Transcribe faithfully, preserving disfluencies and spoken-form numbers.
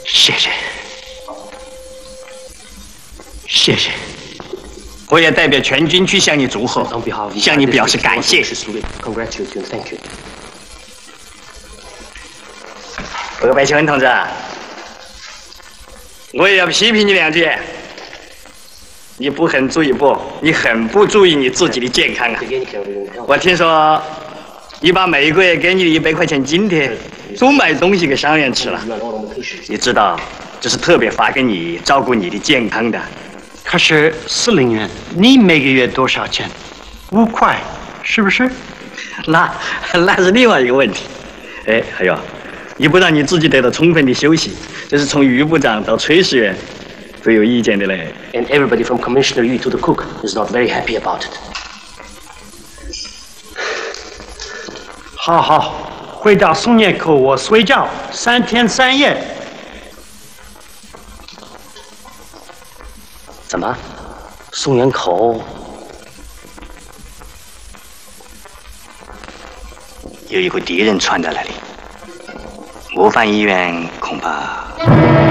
谢谢，谢谢。 我也代表全军去向你祝贺，向你表示感谢。各位新闻同志，我也要批评你两句。你不很注意不？你很不注意你自己的健康啊！我听说你把每个月给你的一百块钱津贴都买东西给伤员吃了。你知道这是特别发给你照顾你的健康的。 可是司令员，你每个月多少钱？五块，是不是？ 那那是另外一个问题。哎，还有，你不让你自己得到充分的休息，这是从余部长到炊事员都有意见的嘞。 And everybody from Commissioner Yu to the cook is not very happy about it. 好好，回到松叶口我睡觉三天三夜。 怎么？松原口有一个敌人窜到那里，模范医院恐怕。